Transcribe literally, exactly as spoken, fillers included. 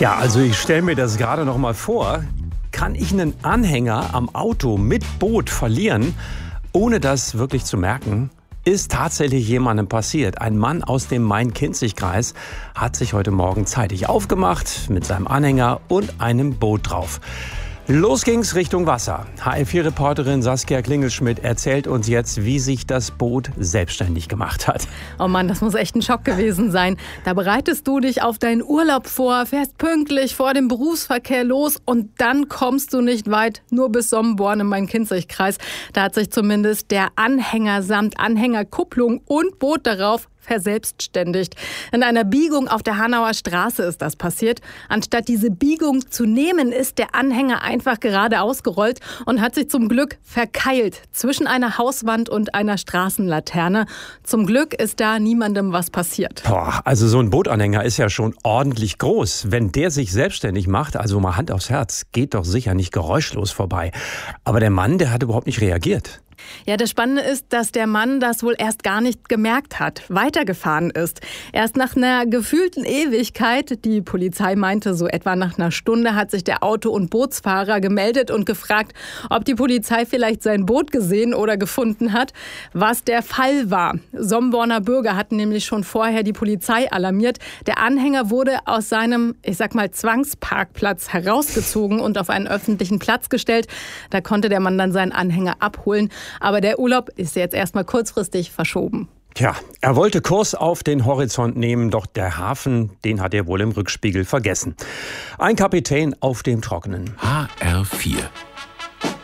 Ja, also ich stelle mir das gerade noch mal vor. Kann ich einen Anhänger am Auto mit Boot verlieren, ohne das wirklich zu merken? Ist tatsächlich jemandem passiert. Ein Mann aus dem Main-Kinzig-Kreis hat sich heute Morgen zeitig aufgemacht mit seinem Anhänger und einem Boot drauf. Los ging's Richtung Wasser. H R vier Reporterin Saskia Klingelschmidt erzählt uns jetzt, wie sich das Boot selbstständig gemacht hat. Oh Mann, das muss echt ein Schock gewesen sein. Da bereitest du dich auf deinen Urlaub vor, fährst pünktlich vor dem Berufsverkehr los und dann kommst du nicht weit, nur bis Sommenborn im Main-Kinzig-Kreis. Da hat sich zumindest der Anhänger samt Anhängerkupplung und Boot darauf verselbstständigt. In einer Biegung auf der Hanauer Straße ist das passiert. Anstatt diese Biegung zu nehmen, ist der Anhänger einfach geradeaus gerollt und hat sich zum Glück verkeilt zwischen einer Hauswand und einer Straßenlaterne. Zum Glück ist da niemandem was passiert. Boah, also so ein Bootanhänger ist ja schon ordentlich groß. Wenn der sich selbstständig macht, also mal Hand aufs Herz, geht doch sicher nicht geräuschlos vorbei. Aber der Mann, der hat überhaupt nicht reagiert. Ja, das Spannende ist, dass der Mann das wohl erst gar nicht gemerkt hat, weitergefahren ist. Erst nach einer gefühlten Ewigkeit, die Polizei meinte, so etwa nach einer Stunde, hat sich der Auto- und Bootsfahrer gemeldet und gefragt, ob die Polizei vielleicht sein Boot gesehen oder gefunden hat, was der Fall war. Sommenborner Bürger hatten nämlich schon vorher die Polizei alarmiert. Der Anhänger wurde aus seinem, ich sag mal, Zwangsparkplatz herausgezogen und auf einen öffentlichen Platz gestellt. Da konnte der Mann dann seinen Anhänger abholen. Aber der Urlaub ist jetzt erstmal kurzfristig verschoben. Tja, er wollte Kurs auf den Horizont nehmen, doch der Hafen, den hat er wohl im Rückspiegel vergessen. Ein Kapitän auf dem Trockenen. H R vier